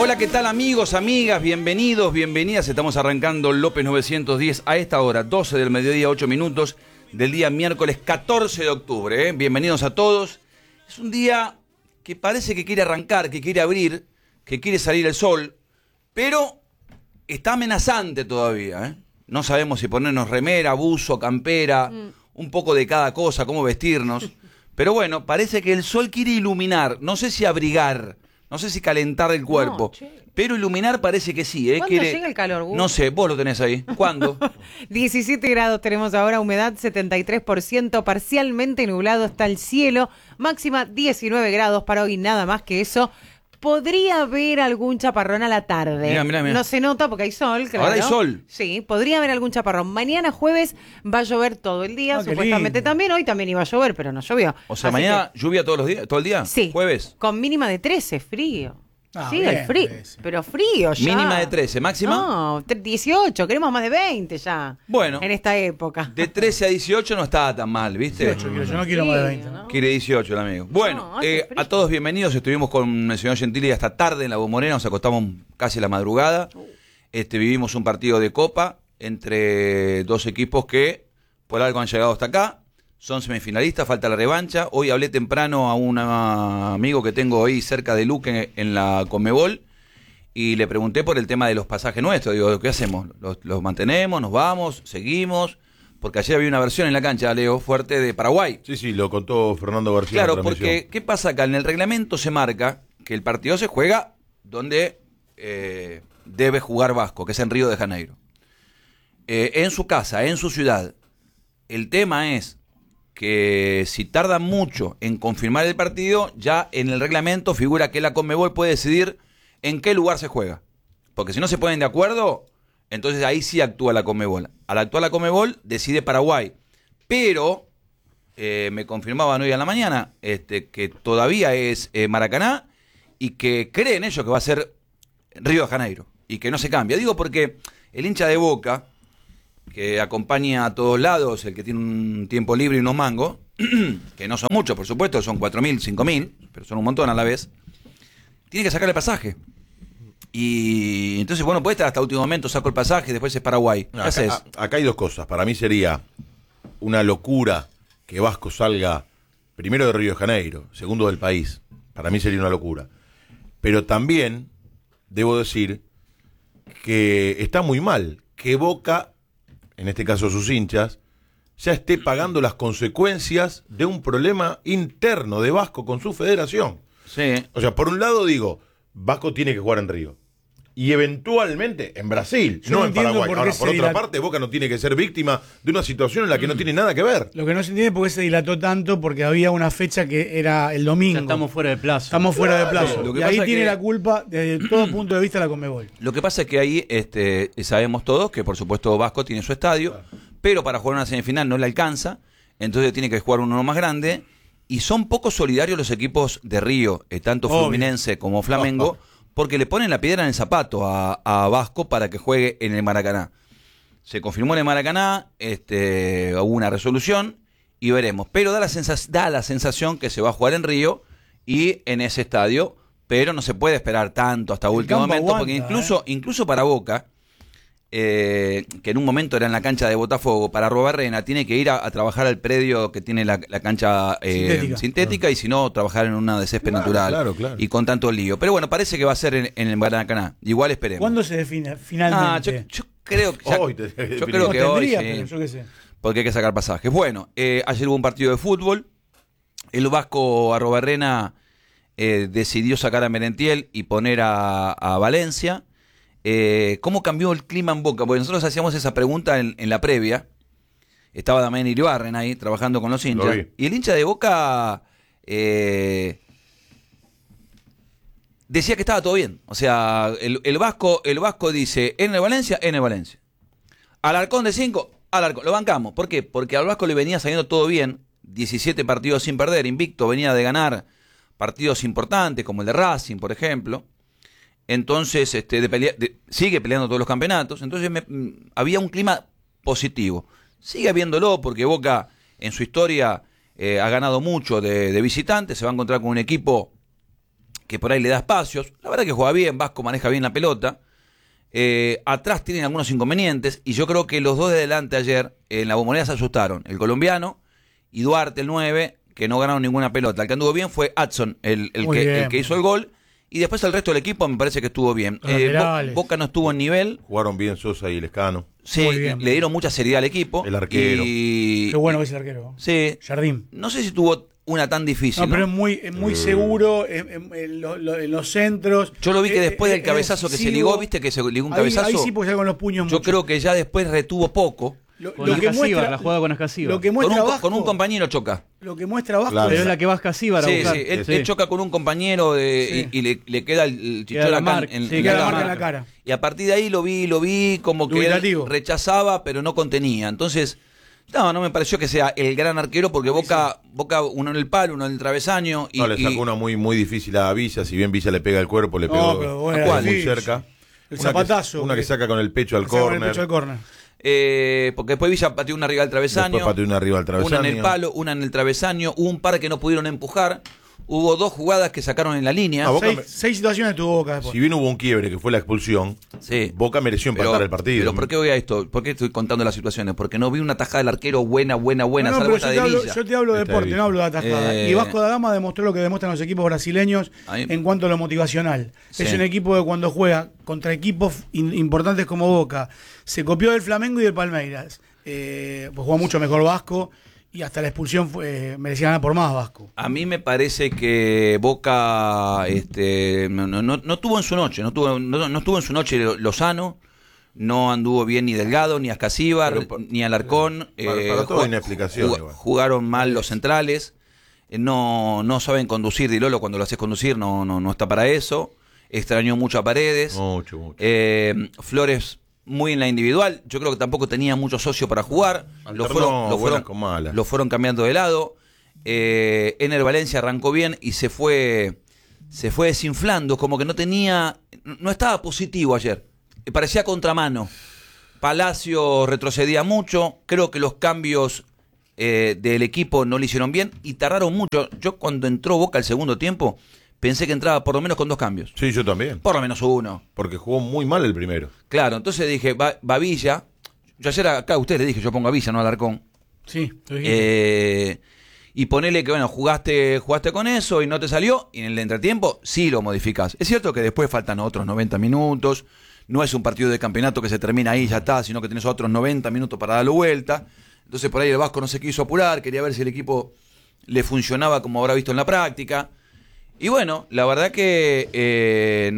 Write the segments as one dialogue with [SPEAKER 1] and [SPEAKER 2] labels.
[SPEAKER 1] Hola, ¿qué tal amigos, amigas? Bienvenidos, bienvenidas. Estamos arrancando López 910 a esta hora, 12 del mediodía, 8 minutos del día miércoles 14 de octubre. Bienvenidos a todos. Es un día que parece que quiere arrancar, que quiere abrir, que quiere salir el sol, pero está amenazante todavía. No sabemos si ponernos remera, buzo, campera, un poco de cada cosa, cómo vestirnos. Pero bueno, parece que el sol quiere iluminar, no sé si abrigar. No sé si calentar el cuerpo, pero iluminar parece que sí.
[SPEAKER 2] ¿Cuándo llega el calor, Gus?
[SPEAKER 1] No sé, vos lo tenés ahí. ¿Cuándo?
[SPEAKER 2] 17 grados tenemos ahora, humedad 73%, parcialmente nublado está el cielo, máxima 19 grados para hoy, nada más que eso. Podría haber algún chaparrón a la tarde.
[SPEAKER 1] Mirá.
[SPEAKER 2] No se nota porque hay sol, claro.
[SPEAKER 1] Ahora hay sol.
[SPEAKER 2] Sí, podría haber algún chaparrón. Mañana jueves va a llover todo el día, supuestamente también. Hoy también iba a llover, pero no llovió.
[SPEAKER 1] O sea,
[SPEAKER 2] Así
[SPEAKER 1] mañana lluvia todos los días, todo el día.
[SPEAKER 2] Sí.
[SPEAKER 1] Jueves.
[SPEAKER 2] Con mínima de 13, frío. Sí,
[SPEAKER 3] bien,
[SPEAKER 2] el frío, pero frío ya.
[SPEAKER 1] Mínima de 13, máxima.
[SPEAKER 2] No, 18, queremos más de 20 ya.
[SPEAKER 1] Bueno.
[SPEAKER 2] En esta época.
[SPEAKER 1] De 13 a 18 no estaba tan mal, ¿viste?
[SPEAKER 3] 18 quiero, yo no quiero más de 20.
[SPEAKER 2] ¿no?
[SPEAKER 1] Quiere 18 el amigo. Bueno,
[SPEAKER 2] No, qué frío.
[SPEAKER 1] a todos bienvenidos. Estuvimos con el señor Gentili hasta tarde en la Bombonera, nos acostamos casi a la madrugada. Vivimos un partido de copa entre dos equipos que por algo han llegado hasta acá. Son semifinalistas, falta la revancha. Hoy hablé temprano a un amigo que tengo ahí cerca de Luque en la Conmebol y le pregunté por el tema de los pasajes nuestros. Digo, ¿qué hacemos? ¿Los mantenemos? ¿Nos vamos? ¿Seguimos? Porque ayer había una versión en la cancha, Leo, fuerte de Paraguay.
[SPEAKER 4] Sí, lo contó Fernando García.
[SPEAKER 1] Claro, porque ¿qué pasa acá? En el reglamento se marca que el partido se juega donde debe jugar Vasco, que es en Río de Janeiro. En su casa, en su ciudad. El tema es que si tardan mucho en confirmar el partido, ya en el reglamento figura que la Conmebol puede decidir en qué lugar se juega. Porque si no se ponen de acuerdo, entonces ahí sí actúa la Conmebol. Al actuar la Conmebol, decide Paraguay. Pero me confirmaban hoy a la mañana que todavía es Maracaná y que creen ellos que va a ser Río de Janeiro y que no se cambia. Digo porque el hincha de Boca, que acompaña a todos lados, el que tiene un tiempo libre y unos mangos, que no son muchos, por supuesto, son 4.000, 5.000, pero son un montón a la vez, tiene que sacar el pasaje. Y entonces, bueno, puede estar hasta último momento, saco el pasaje, después es Paraguay. ¿Qué haces?
[SPEAKER 4] Acá hay dos cosas. Para mí sería una locura que Vasco salga primero de Río de Janeiro, segundo del país. Para mí sería una locura. Pero también debo decir que está muy mal que Boca, en este caso sus hinchas, ya esté pagando las consecuencias de un problema interno de Vasco con su federación.
[SPEAKER 1] Sí.
[SPEAKER 4] O sea, por un lado digo, Vasco tiene que jugar en Río. Y eventualmente en Brasil,
[SPEAKER 3] Yo
[SPEAKER 4] no
[SPEAKER 3] no
[SPEAKER 4] en
[SPEAKER 3] entiendo
[SPEAKER 4] Paraguay.
[SPEAKER 3] por qué
[SPEAKER 4] Ahora,
[SPEAKER 3] se
[SPEAKER 4] por otra
[SPEAKER 3] dilató.
[SPEAKER 4] parte, Boca no tiene que ser víctima de una situación en la que no tiene nada que ver.
[SPEAKER 3] Lo que no se entiende es por qué se dilató tanto, porque había una fecha que era el domingo.
[SPEAKER 5] Ya estamos fuera de plazo.
[SPEAKER 3] Estamos fuera de plazo.
[SPEAKER 1] Lo que
[SPEAKER 3] Y ahí
[SPEAKER 1] pasa
[SPEAKER 3] tiene
[SPEAKER 1] que-
[SPEAKER 3] la culpa desde todo punto de vista la Conmebol.
[SPEAKER 1] Lo que pasa es que ahí sabemos todos que, por supuesto, Vasco tiene su estadio, pero para jugar una semifinal no le alcanza, entonces tiene que jugar uno más grande, y son poco solidarios los equipos de Río, tanto
[SPEAKER 3] Obvio.
[SPEAKER 1] Fluminense como Flamengo, porque le ponen la piedra en el zapato a Vasco para que juegue en el Maracaná. Se confirmó en el Maracaná, hubo una resolución, y veremos. Pero da la sensación que se va a jugar en Río y en ese estadio, pero no se puede esperar tanto hasta último
[SPEAKER 3] campo
[SPEAKER 1] momento,
[SPEAKER 3] aguanta,
[SPEAKER 1] porque incluso para Boca, que en un momento era en la cancha de Botafogo, para Arrobarrena tiene que ir a trabajar al predio que tiene la cancha sintética, y si no, trabajar en una de césped natural.
[SPEAKER 4] Claro.
[SPEAKER 1] Y con tanto lío. Pero bueno, parece que va a ser en el Maracaná. Igual esperemos.
[SPEAKER 3] ¿Cuándo se define finalmente?
[SPEAKER 1] Yo creo que
[SPEAKER 4] Hoy te-
[SPEAKER 1] yo creo
[SPEAKER 3] No
[SPEAKER 1] que hoy
[SPEAKER 3] tendría,
[SPEAKER 1] sí,
[SPEAKER 3] pero yo qué sé.
[SPEAKER 1] porque hay que sacar pasajes. Bueno, ayer hubo un partido de fútbol. El Vasco Arrobarrena decidió sacar a Merentiel y poner a Valencia. ¿Cómo cambió el clima en Boca? Porque nosotros hacíamos esa pregunta en la previa. Estaba Damián Iribarren ahí trabajando con los hinchas.
[SPEAKER 4] Lo vi.
[SPEAKER 1] Y el hincha de Boca decía que estaba todo bien. O sea, el Vasco dice, en el Valencia. Alarcón de 5, Alarcón. Lo bancamos. ¿Por qué? Porque al Vasco le venía saliendo todo bien. 17 partidos sin perder, invicto, venía de ganar partidos importantes, como el de Racing, por ejemplo. Entonces, sigue peleando todos los campeonatos. Entonces, había un clima positivo. Sigue habiéndolo porque Boca, en su historia, ha ganado mucho de visitante. Se va a encontrar con un equipo que por ahí le da espacios. La verdad que juega bien, Vasco maneja bien la pelota. Atrás tienen algunos inconvenientes y yo creo que los dos de delante ayer en la Bombonera se asustaron. El colombiano y Duarte, el 9, que no ganaron ninguna pelota. El que anduvo bien fue Adson, el que hizo el gol. Y después el resto del equipo me parece que estuvo bien. Boca no estuvo en nivel.
[SPEAKER 4] Jugaron bien Sosa y Lescano.
[SPEAKER 1] Sí, le dieron mucha seriedad al equipo.
[SPEAKER 4] El arquero.
[SPEAKER 3] Qué bueno que es el arquero.
[SPEAKER 1] Sí.
[SPEAKER 3] Jardín.
[SPEAKER 1] No sé si tuvo una tan difícil.
[SPEAKER 3] No, pero es muy seguro en los centros.
[SPEAKER 1] Yo lo vi que después del cabezazo que se ligó, viste que se ligó un cabezazo.
[SPEAKER 3] Ahí sí, porque ya con los puños.
[SPEAKER 1] Yo creo que ya después retuvo poco.
[SPEAKER 3] Lo que muestra
[SPEAKER 5] la jugada con Ascasíbar.
[SPEAKER 3] Lo que muestra Vasco,
[SPEAKER 1] con un compañero choca.
[SPEAKER 3] Lo que muestra Vasco,
[SPEAKER 4] Claro.
[SPEAKER 5] Pero es la que va Ascasíbar a buscar.
[SPEAKER 1] Él choca con un compañero y le queda el chichón acá en
[SPEAKER 3] la cara.
[SPEAKER 1] Y a partir de ahí lo vi como que él rechazaba, pero no contenía. Entonces, no me pareció que sea el gran arquero, porque Boca uno en el palo, uno en el travesaño.
[SPEAKER 4] Le sacó una muy difícil a Villa. Si bien Villa le pega el cuerpo, le pegó
[SPEAKER 3] pero bueno,
[SPEAKER 4] muy cerca.
[SPEAKER 3] El zapatazo.
[SPEAKER 4] Una que saca con el pecho al córner.
[SPEAKER 1] Porque después Villa pateó una arriba al travesaño. Una en el palo, una en el travesaño. Hubo un par que no pudieron empujar. Hubo 2 jugadas que sacaron en la línea.
[SPEAKER 3] 6 situaciones tuvo Boca después.
[SPEAKER 4] Si bien hubo un quiebre, que fue la expulsión,
[SPEAKER 1] sí.
[SPEAKER 4] Boca mereció empatar el partido.
[SPEAKER 1] Pero ¿por qué voy a esto? ¿Por qué estoy contando las situaciones? Porque no vi una tajada del arquero buena.
[SPEAKER 3] Pero yo te hablo de deporte, no hablo de atajada. Y Vasco da Gama demostró lo que demuestran los equipos brasileños en cuanto a lo motivacional. Sí. Es un equipo que cuando juega contra equipos importantes como Boca, se copió del Flamengo y del Palmeiras. Pues juega mucho mejor Vasco. Y hasta la expulsión merecía ganar por más Vasco.
[SPEAKER 1] A mí me parece que Boca no tuvo en su noche, no estuvo en su noche Lozano, no anduvo bien ni Delgado, ni Ascasíbar, ni Alarcón.
[SPEAKER 4] Para todo hay una explicación.
[SPEAKER 1] Jugaron mal los centrales, no saben conducir. Di Lolo, cuando lo haces conducir no está para eso. Extrañó mucho a Paredes.
[SPEAKER 4] Mucho.
[SPEAKER 1] Flores muy en la individual. Yo creo que tampoco tenía mucho socio para jugar. Lo fueron cambiando de lado. Ener Valencia arrancó bien y se fue desinflando, como que no estaba positivo ayer. Parecía contramano. Palacio retrocedía mucho. Creo que los cambios del equipo no le hicieron bien y tardaron mucho. Yo cuando entró Boca el segundo tiempo, pensé que entraba por lo menos con 2 cambios.
[SPEAKER 4] Sí, yo también.
[SPEAKER 1] Por lo menos uno.
[SPEAKER 4] Porque jugó muy mal el primero.
[SPEAKER 1] Claro, entonces dije, va Villa. Yo ayer acá a usted le dije, yo pongo a Villa, no a Alarcón.
[SPEAKER 3] Sí,
[SPEAKER 1] y ponele que, bueno, jugaste con eso y no te salió, y en el entretiempo sí lo modificás. Es cierto que después faltan otros 90 minutos, no es un partido de campeonato que se termina ahí y ya está, sino que tenés otros 90 minutos para darle vuelta. Entonces por ahí el Vasco no se quiso apurar, quería ver si el equipo le funcionaba como habrá visto en la práctica. Y bueno, la verdad que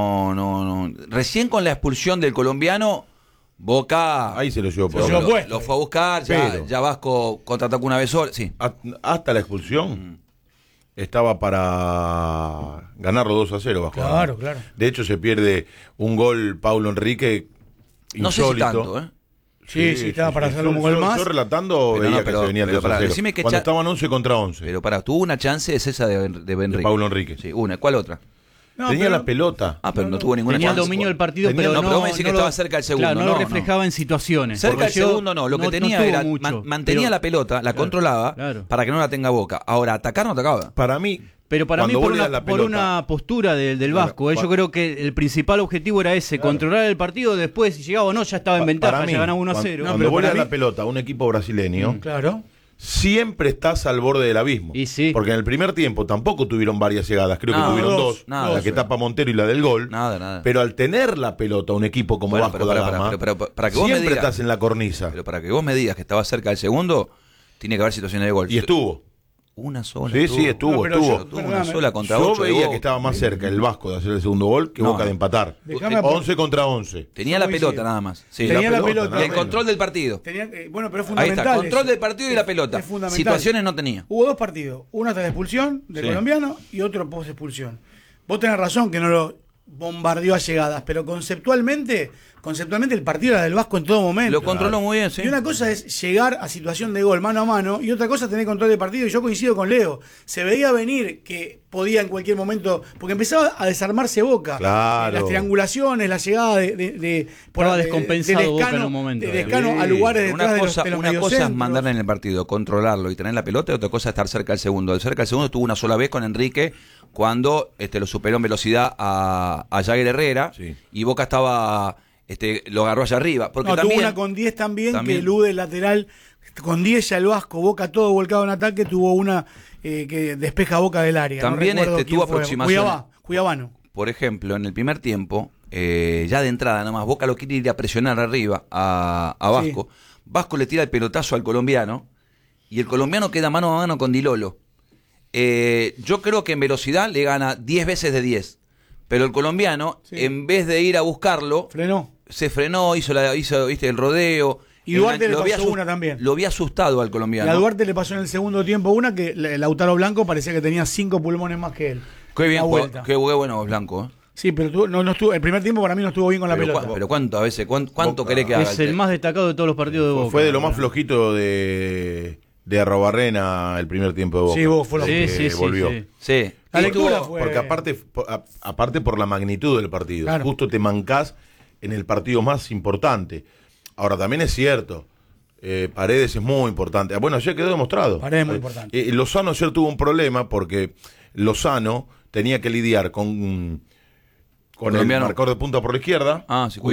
[SPEAKER 1] no. Recién con la expulsión del colombiano, Boca
[SPEAKER 4] ahí se lo llevó por
[SPEAKER 1] lo fue a buscar, ya Vasco contraatacó una vez sola. Sí.
[SPEAKER 4] Hasta la expulsión estaba para ganarlo 2-0 Vasco.
[SPEAKER 3] Claro.
[SPEAKER 4] De hecho se pierde un gol Paulo Enrique insólito.
[SPEAKER 1] No sé si tanto,
[SPEAKER 3] Sí, estaba para hacerlo un gol más.
[SPEAKER 4] Yo relatando veía que se venía el 2-0. Cuando estaban 11 contra 11.
[SPEAKER 1] Pero tuvo una chance, es esa de Enrique.
[SPEAKER 4] De Paulo Enrique.
[SPEAKER 1] Sí, una. ¿Cuál otra?
[SPEAKER 4] Tenía la pelota.
[SPEAKER 1] Pero no tuvo ninguna chance.
[SPEAKER 5] Tenía el dominio del partido, pero
[SPEAKER 1] no me decís que estaba cerca del segundo.
[SPEAKER 5] Claro, no lo reflejaba en situaciones.
[SPEAKER 1] Cerca del segundo no. Lo que tenía era, mantenía la pelota, la controlaba, para que no la tenga Boca. Ahora, atacar no atacaba.
[SPEAKER 4] Para mí...
[SPEAKER 5] Pero para mí por una postura del Vasco, yo creo que el principal objetivo era ese, controlar el partido. Después, si llegaba o no, ya estaba en ventaja, ya ganaba 1-0.
[SPEAKER 4] Cuando vos le das la pelota a un equipo brasileño, siempre estás al borde del abismo.
[SPEAKER 5] Y sí.
[SPEAKER 4] Porque en el primer tiempo tampoco tuvieron varias llegadas, creo que tuvieron 2, la que tapa Montero y la del gol.
[SPEAKER 1] Nada.
[SPEAKER 4] Pero al tener la pelota un equipo como Vasco da Gama,
[SPEAKER 1] para que vos
[SPEAKER 4] siempre
[SPEAKER 1] me digas,
[SPEAKER 4] estás en la cornisa.
[SPEAKER 1] Pero para que vos me digas que estaba cerca del segundo, tiene que haber situaciones de gol.
[SPEAKER 4] Y estuvo.
[SPEAKER 1] Una sola.
[SPEAKER 4] Sí, estuvo.
[SPEAKER 1] Una sola contra
[SPEAKER 4] Yo
[SPEAKER 1] 8.
[SPEAKER 4] veía que estaba más cerca el Vasco de hacer el segundo gol que Boca de empatar. 11 contra 11.
[SPEAKER 1] Tenía la pelota nada más. Sí,
[SPEAKER 3] tenía la pelota.
[SPEAKER 1] Y el control del partido.
[SPEAKER 3] Pero es fundamental.
[SPEAKER 1] Ahí está, control del partido y la pelota.
[SPEAKER 3] Es fundamental.
[SPEAKER 1] Situaciones no tenía.
[SPEAKER 3] Hubo 2 partidos. Uno hasta la expulsión del colombiano y otro post expulsión. Vos tenés razón que no lo bombardeó a llegadas, pero conceptualmente el partido era del Vasco en todo momento.
[SPEAKER 1] Lo controló muy bien, sí.
[SPEAKER 3] Y una cosa es llegar a situación de gol mano a mano y otra cosa es tener control del partido. Y yo coincido con Leo. Se veía venir que podía en cualquier momento, porque empezaba a desarmarse Boca.
[SPEAKER 4] Claro.
[SPEAKER 3] Las triangulaciones, la llegada
[SPEAKER 5] estaba descompensado Boca en un momento.
[SPEAKER 3] De Lescano a lugares detrás de los
[SPEAKER 1] Una cosa es mandar en el partido, controlarlo y tener la pelota, y otra cosa es estar cerca del segundo. El cerca del segundo estuvo una sola vez con Enrique cuando lo superó en velocidad a Jagger Herrera, y Boca estaba lo agarró allá arriba. Porque
[SPEAKER 3] tuvo una con 10 también que elude el lateral. Con 10 ya el Vasco, Boca todo volcado en ataque, tuvo una que despeja Boca del área.
[SPEAKER 1] También tuvo aproximación.
[SPEAKER 3] Cuyabano.
[SPEAKER 1] Por ejemplo, en el primer tiempo, ya de entrada nomás, Boca lo quiere ir a presionar arriba a Vasco. Sí. Vasco le tira el pelotazo al colombiano y el colombiano queda mano a mano con Di Lolo. Yo creo que en velocidad le gana 10 veces de 10. Pero el colombiano, en vez de ir a buscarlo, se frenó, hizo ¿viste, el rodeo.
[SPEAKER 3] Y Duarte le pasó una también.
[SPEAKER 1] Lo había asustado al colombiano.
[SPEAKER 3] Y a Duarte le pasó en el segundo tiempo una que Lautaro Blanco parecía que tenía 5 pulmones más que él.
[SPEAKER 1] Qué bien, qué bueno Blanco.
[SPEAKER 3] Sí, pero no estuvo, el primer tiempo para mí no estuvo bien con la pelota.
[SPEAKER 1] Pero ¿cuánto querés que haga?
[SPEAKER 5] Es el más destacado de todos los partidos de Boca.
[SPEAKER 4] Fue de lo más flojito de Arrobarrena el primer tiempo de Boca.
[SPEAKER 3] Sí, vos fue lo
[SPEAKER 4] que volvió.
[SPEAKER 1] Sí.
[SPEAKER 3] La lectura fue...
[SPEAKER 4] Porque aparte por la magnitud del partido. Claro. Justo te mancás en el partido más importante. Ahora, también es cierto, Paredes es muy importante. Bueno, ayer quedó demostrado.
[SPEAKER 3] Paredes es muy importante.
[SPEAKER 4] Lozano ayer tuvo un problema porque Lozano tenía que lidiar con el marcador de punta por la izquierda,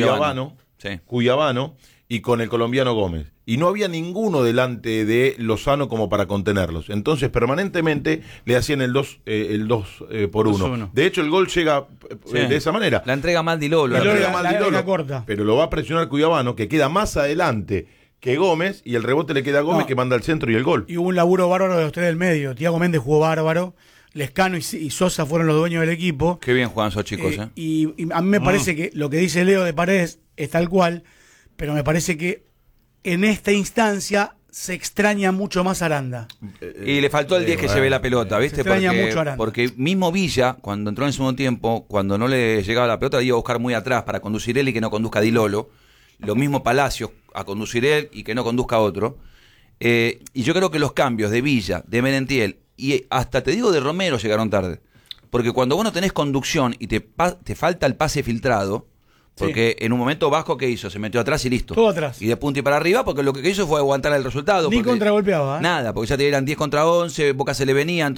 [SPEAKER 4] Cuyabano, y con el colombiano Gómez. Y no había ninguno delante de Lozano como para contenerlos. Entonces, permanentemente le hacían el 2 por 1. De hecho, el gol llega de esa manera.
[SPEAKER 1] La entrega mal Di Lolo.
[SPEAKER 3] La corta.
[SPEAKER 4] Pero lo va a presionar Cuyabano, que queda más adelante que Gómez, y el rebote le queda a Gómez, que manda al centro y el gol.
[SPEAKER 3] Y hubo un laburo bárbaro de los tres del medio. Tiago Méndez jugó bárbaro. Lescano y Sosa fueron los dueños del equipo.
[SPEAKER 1] Qué bien juegan esos chicos,
[SPEAKER 3] Y a mí me parece que lo que dice Leo de Paredes es tal cual, pero me parece que en esta instancia se extraña mucho más Aranda.
[SPEAKER 1] Y le faltó el 10 que lleve la pelota, ¿viste?
[SPEAKER 3] Se extraña mucho Aranda.
[SPEAKER 1] Porque mismo Villa, cuando entró en el segundo tiempo, cuando no le llegaba la pelota, iba a buscar muy atrás para conducir él y que no conduzca Di Lolo. Lo mismo Palacios, a conducir él y que no conduzca otro. Y yo creo que los cambios de Villa, de Merentiel y hasta te digo de Romero llegaron tarde. Porque cuando vos no tenés conducción y te falta el pase filtrado, porque en un momento Vasco, ¿qué hizo? Se metió atrás y listo.
[SPEAKER 3] Todo atrás.
[SPEAKER 1] Y de punta y para arriba, porque lo que hizo fue aguantar el resultado.
[SPEAKER 3] Ni contragolpeaba.
[SPEAKER 1] Nada, porque ya te eran 10 contra 11, Boca se le venía.